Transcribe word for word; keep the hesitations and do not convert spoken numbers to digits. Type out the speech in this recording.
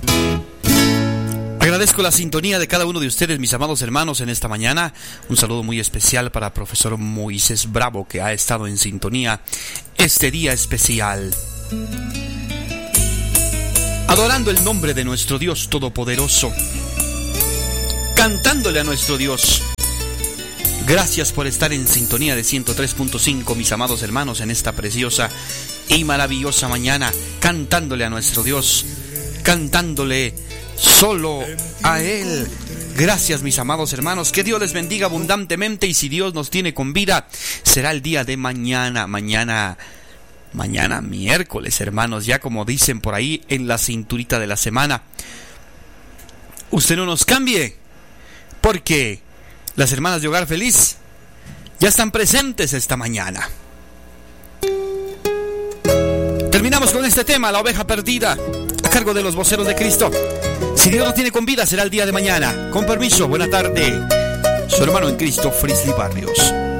Agradezco la sintonía de cada uno de ustedes, mis amados hermanos, en esta mañana. Un saludo muy especial para el profesor Moisés Bravo, que ha estado en sintonía este día especial. Adorando el nombre de nuestro Dios Todopoderoso. Cantándole a nuestro Dios. Gracias por estar en sintonía de ciento tres punto cinco, mis amados hermanos, en esta preciosa y maravillosa mañana. Cantándole a nuestro Dios. Cantándole solo a Él. Gracias, mis amados hermanos. Que Dios les bendiga abundantemente. Y si Dios nos tiene con vida, será el día de mañana. Mañana, mañana miércoles, hermanos. Ya como dicen por ahí en la cinturita de la semana. Usted no nos cambie, porque las hermanas de Hogar Feliz ya están presentes esta mañana. Terminamos con este tema, la oveja perdida, a cargo de los voceros de Cristo. Si Dios no tiene con vida, será el día de mañana. Con permiso, buena tarde. Su hermano en Cristo, Frisley Barrios.